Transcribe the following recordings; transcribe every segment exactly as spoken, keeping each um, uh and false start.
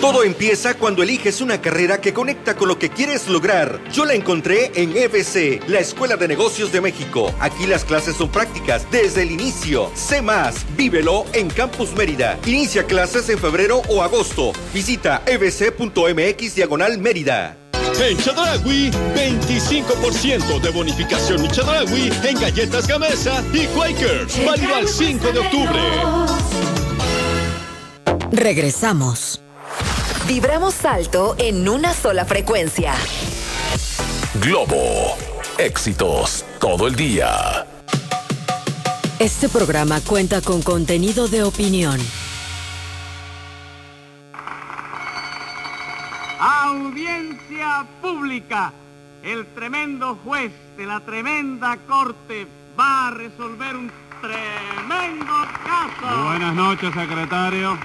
Todo empieza cuando eliges una carrera que conecta con lo que quieres lograr. Yo la encontré en E B C, la Escuela de Negocios de México. Aquí las clases son prácticas desde el inicio. Sé más, vívelo en Campus Mérida. Inicia clases en febrero o agosto. Visita ebc.mx diagonal Mérida. En Chedraui, veinticinco por ciento de bonificación Chedraui en galletas Gamesa y Quakers. Válido al cinco de octubre. Regresamos. Vibramos alto en una sola frecuencia. Globo. Éxitos todo el día. Este programa cuenta con contenido de opinión. Audiencia pública. El tremendo juez de la tremenda corte va a resolver un tremendo caso. Muy buenas noches, secretario.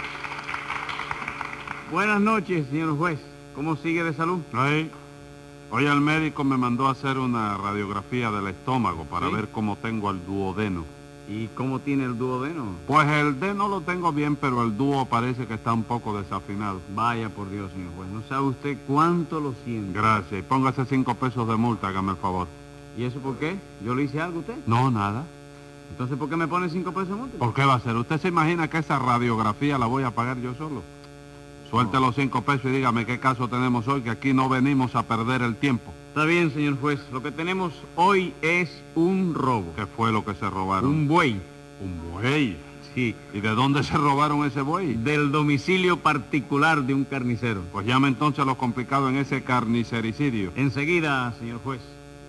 Buenas noches, señor juez. ¿Cómo sigue de salud? Ahí. Hoy el médico me mandó a hacer una radiografía del estómago para ¿Sí? ver cómo tengo el duodeno. ¿Y cómo tiene el duodeno? Pues el D no lo tengo bien, pero el dúo parece que está un poco desafinado. Vaya por Dios, señor juez. ¿No sabe usted cuánto lo siento? Gracias. Y póngase cinco pesos de multa, hágame el favor. ¿Y eso por qué? ¿Yo le hice algo a usted? No, nada. Entonces, ¿por qué me pone cinco pesos de multa? ¿Por qué va a ser? ¿Usted se imagina que esa radiografía la voy a pagar yo solo? Suelte los cinco pesos y dígame qué caso tenemos hoy, que aquí no venimos a perder el tiempo. Está bien, señor juez. Lo que tenemos hoy es un robo. ¿Qué fue lo que se robaron? Un buey. ¿Un buey? Sí. ¿Y de dónde se robaron ese buey? Del domicilio particular de un carnicero. Pues llame entonces lo complicado en ese carnicericidio. Enseguida, señor juez.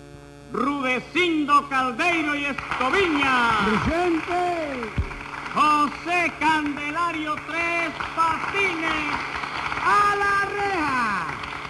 Rudecindo Caldeiro y Escoviña. ¡Presente! José Candelario Tres Patines. ¡A la reja!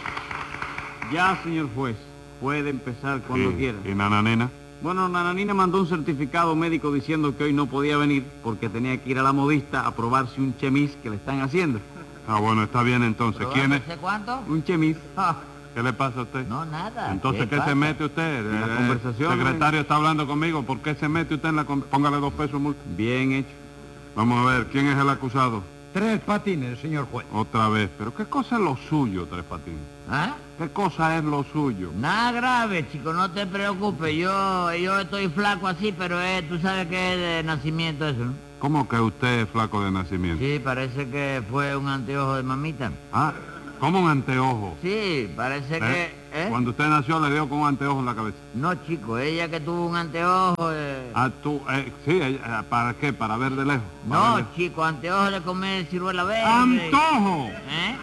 Ya, señor juez. Puede empezar cuando ¿Y, quiera. ¿Y Nananina? Bueno, Nananina mandó un certificado médico diciendo que hoy no podía venir porque tenía que ir a la modista a probarse un chemis que le están haciendo. Ah, bueno, está bien entonces. ¿Quién es? ¿Cuánto? Un chemis. Ah. ¿Qué le pasa a usted? No, nada. Entonces, ¿qué, ¿qué se mete usted? En la eh, conversación. El secretario ¿eh? está hablando conmigo. ¿Por qué se mete usted en la... Con... Póngale dos pesos multa. Bien hecho. Vamos a ver, ¿quién es el acusado? Tres Patines, señor juez. Otra vez. ¿Pero qué cosa es lo suyo, Tres Patines? ¿Ah? ¿Qué cosa es lo suyo? Nada grave, chico, no te preocupes. Yo yo estoy flaco así, pero eh, tú sabes que es de nacimiento eso, ¿no? ¿Cómo que usted es flaco de nacimiento? Sí, parece que fue un anteojo de mamita. Ah, ¿cómo un anteojo? Sí, parece ¿Eh? que... ¿eh? Cuando usted nació le dio con un anteojo en la cabeza. No, chico, ella que tuvo un anteojo... Eh... Ah, tú, eh, sí, ella, ¿para qué? ¿Para ver de lejos? No, ver de... chico, anteojo de comer ciruela verde. ¡Antojo!